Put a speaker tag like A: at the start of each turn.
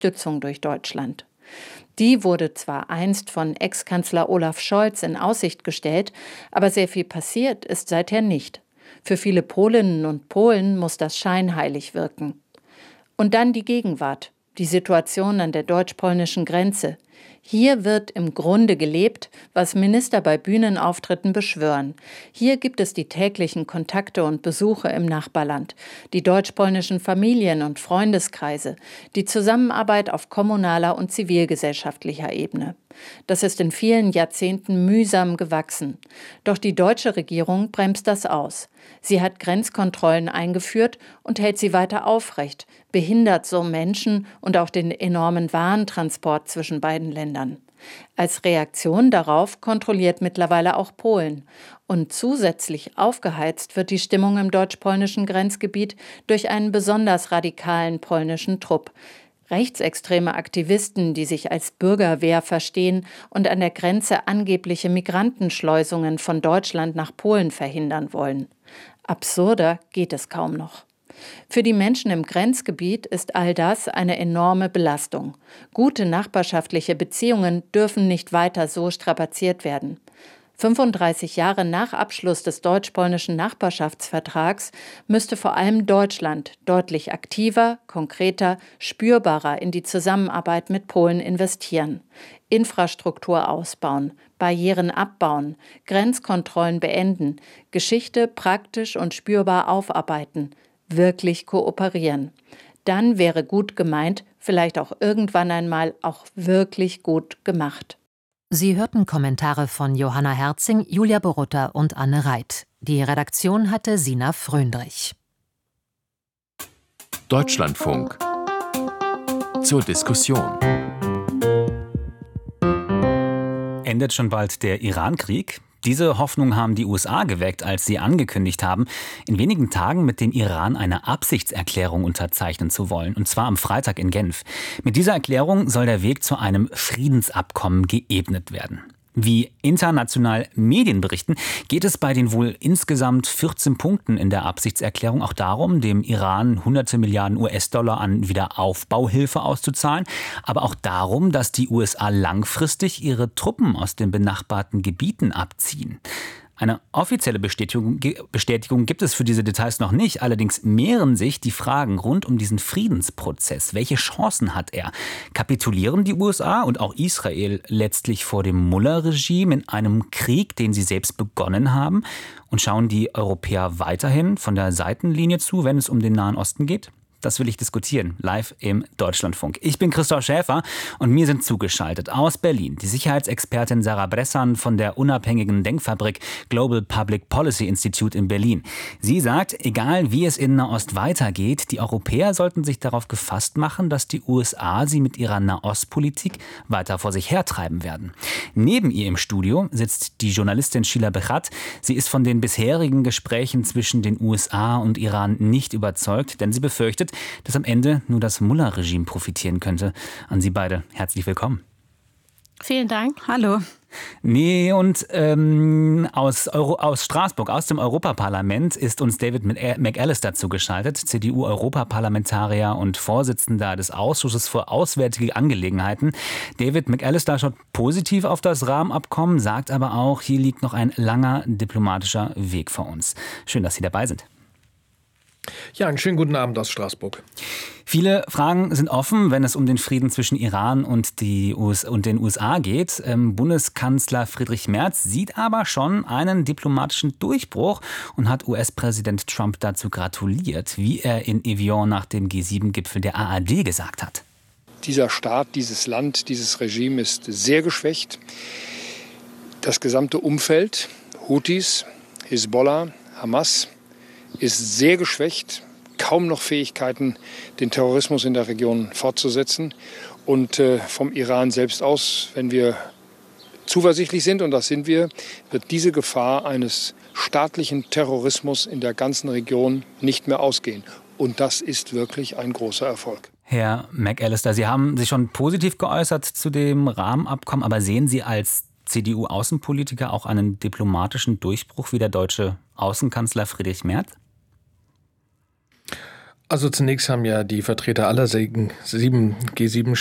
A: Stützung durch Deutschland. Die wurde zwar einst von Ex-Kanzler Olaf Scholz in Aussicht gestellt, aber sehr viel passiert ist seither nicht. Für viele Polinnen und Polen muss das scheinheilig wirken. Und dann die Gegenwart, die Situation an der deutsch-polnischen Grenze. Hier wird im Grunde gelebt, was Minister bei Bühnenauftritten beschwören. Hier gibt es die täglichen Kontakte und Besuche im Nachbarland, die deutsch-polnischen Familien- und Freundeskreise, die Zusammenarbeit auf kommunaler und zivilgesellschaftlicher Ebene. Das ist in vielen Jahrzehnten mühsam gewachsen. Doch die deutsche Regierung bremst das aus. Sie hat Grenzkontrollen eingeführt und hält sie weiter aufrecht, behindert so Menschen und auch den enormen Warentransport zwischen beiden Ländern. Als Reaktion darauf kontrolliert mittlerweile auch Polen. Und zusätzlich aufgeheizt wird die Stimmung im deutsch-polnischen Grenzgebiet durch einen besonders radikalen polnischen Trupp. Rechtsextreme Aktivisten, die sich als Bürgerwehr verstehen und an der Grenze angebliche Migrantenschleusungen von Deutschland nach Polen verhindern wollen. Absurder geht es kaum noch. Für die Menschen im Grenzgebiet ist all das eine enorme Belastung. Gute nachbarschaftliche Beziehungen dürfen nicht weiter so strapaziert werden. 35 Jahre nach Abschluss des deutsch-polnischen Nachbarschaftsvertrags müsste vor allem Deutschland deutlich aktiver, konkreter, spürbarer in die Zusammenarbeit mit Polen investieren. Infrastruktur ausbauen, Barrieren abbauen, Grenzkontrollen beenden, Geschichte praktisch und spürbar aufarbeiten, wirklich kooperieren. Dann wäre gut gemeint, vielleicht auch irgendwann einmal auch wirklich gut gemacht.
B: Sie hörten Kommentare von Johanna Herzing, Julia Borutta und Anne Reit. Die Redaktion hatte Sina Fröndrich.
C: Deutschlandfunk zur Diskussion.
D: Endet schon bald der Iran-Krieg? Diese Hoffnung haben die USA geweckt, als sie angekündigt haben, in wenigen Tagen mit dem Iran eine Absichtserklärung unterzeichnen zu wollen, und zwar am Freitag in Genf. Mit dieser Erklärung soll der Weg zu einem Friedensabkommen geebnet werden. Wie international Medien berichten, geht es bei den wohl insgesamt 14 Punkten in der Absichtserklärung auch darum, dem Iran hunderte Milliarden US-Dollar an Wiederaufbauhilfe auszuzahlen, aber auch darum, dass die USA langfristig ihre Truppen aus den benachbarten Gebieten abziehen. Eine offizielle Bestätigung gibt es für diese Details noch nicht. Allerdings mehren sich die Fragen rund um diesen Friedensprozess. Welche Chancen hat er? Kapitulieren die USA und auch Israel letztlich vor dem Mullah-Regime in einem Krieg, den sie selbst begonnen haben? Und schauen die Europäer weiterhin von der Seitenlinie zu, wenn es um den Nahen Osten geht? Das will ich diskutieren, live im Deutschlandfunk. Ich bin Christoph Schäfer und mir sind zugeschaltet aus Berlin die Sicherheitsexpertin Sarah Bressan von der unabhängigen Denkfabrik Global Public Policy Institute in Berlin. Sie sagt, egal wie es in Nahost weitergeht, die Europäer sollten sich darauf gefasst machen, dass die USA sie mit ihrer Nahostpolitik weiter vor sich hertreiben werden. Neben ihr im Studio sitzt die Journalistin Sheila Bechat. Sie ist von den bisherigen Gesprächen zwischen den USA und Iran nicht überzeugt, denn sie befürchtet, dass am Ende nur das Mullah-Regime profitieren könnte. An Sie beide herzlich willkommen.
E: Vielen Dank. Hallo.
D: Nee, und aus Straßburg, aus dem Europaparlament, ist uns David McAllister zugeschaltet, CDU-Europaparlamentarier und Vorsitzender des Ausschusses für Auswärtige Angelegenheiten. David McAllister schaut positiv auf das Rahmenabkommen, sagt aber auch, hier liegt noch ein langer diplomatischer Weg vor uns. Schön, dass Sie dabei sind.
F: Ja, einen schönen guten Abend aus Straßburg.
D: Viele Fragen sind offen, wenn es um den Frieden zwischen Iran und den USA geht. Bundeskanzler Friedrich Merz sieht aber schon einen diplomatischen Durchbruch und hat US-Präsident Trump dazu gratuliert, wie er in Evian nach dem G7-Gipfel der ARD gesagt hat.
G: Dieser Staat, dieses Land, dieses Regime ist sehr geschwächt. Das gesamte Umfeld, Houthis, Hisbollah, Hamas, ist sehr geschwächt, kaum noch Fähigkeiten, den Terrorismus in der Region fortzusetzen. Und vom Iran selbst aus, wenn wir zuversichtlich sind, und das sind wir, wird diese Gefahr eines staatlichen Terrorismus in der ganzen Region nicht mehr ausgehen. Und das ist wirklich ein großer Erfolg.
D: Herr McAllister, Sie haben sich schon positiv geäußert zu dem Rahmenabkommen, aber sehen Sie als CDU-Außenpolitiker auch einen diplomatischen Durchbruch wie der deutsche Außenkanzler Friedrich Merz?
F: Also zunächst haben ja die Vertreter aller sieben G7